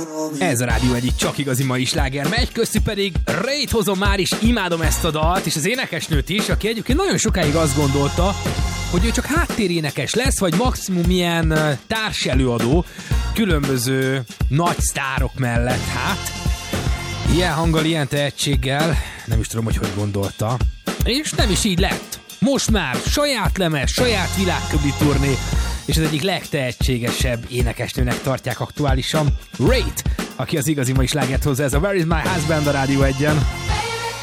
Ez a Rádió egyik csak igazi mai sláger megy, köztük pedig Rate hozom már is, imádom ezt a dalt, és az énekesnőt is, aki egyébként nagyon sokáig azt gondolta, hogy ő csak háttérénekes lesz, vagy maximum ilyen társelőadó különböző nagy sztárok mellett. Hát, ilyen hanggal, ilyen tehetséggel, nem is tudom, hogy gondolta, és nem is így lett. Most már saját lemez, saját világközi turné, és az egyik legtehetségesebb énekesnőnek tartják aktuálisan. Rate, aki az igazi mai slágert hozza, ez a Where is my husband a Rádió 1-en.